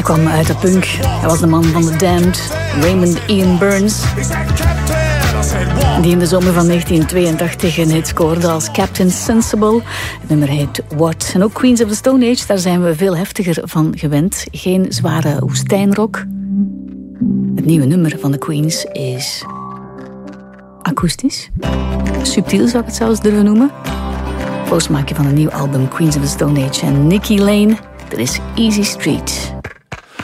Hij kwam uit de punk. Hij was de man van The Damned, Raymond Ian Burns, die in de zomer van 1982 een hit scoorde als Captain Sensible. Het nummer heet What. En ook Queens of the Stone Age, daar zijn we veel heftiger van gewend. Geen zware woestijnrock. Het nieuwe nummer van de Queens is akoestisch. Subtiel zou ik het zelfs durven noemen. Postmaakje van een nieuw album Queens of the Stone Age en Nikki Lane. Er is Easy Street.